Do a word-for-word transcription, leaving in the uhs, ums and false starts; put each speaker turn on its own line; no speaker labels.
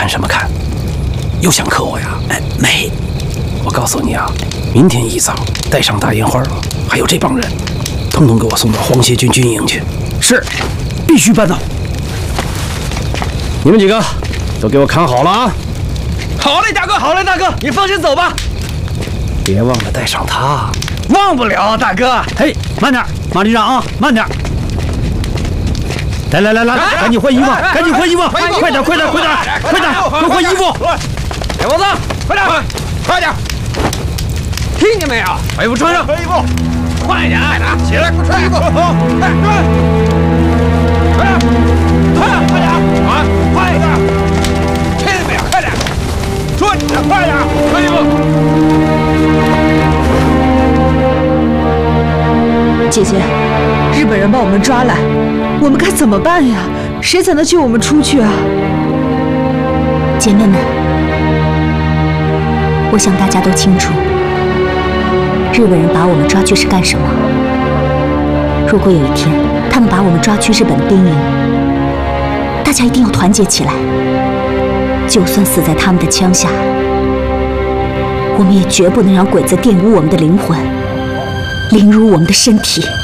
看什么看？又想克我呀？哎，没。我告诉你啊，明天一早带上大烟花，还有这帮人，统统给我送到皇协军军营去。是，必须办到。你们几个都给我看好了啊！
好嘞，大哥，好嘞，大哥，你放心走吧。
别忘了带上他。
忘不了，大哥。
嘿，慢点，马队长啊，慢点。来来来来，赶紧换衣服，赶紧换衣服，快点，快点，快点，快点，快换衣服。
小伙子，快点，快点！听见没有？把衣服穿上，穿衣服，快点，起来，给我穿衣服，快，穿，快点，快，快点，啊，快点，听见没有？快点，穿，快点，穿衣服。
姐姐，日本人把我们抓来，我们该怎么办呀？谁才能救我们出去啊？
姐妹们，我想大家都清楚，日本人把我们抓去是干什么？如果有一天他们把我们抓去日本兵营，大家一定要团结起来，就算死在他们的枪下，我们也绝不能让鬼子玷污我们的灵魂，凌辱我们的身体。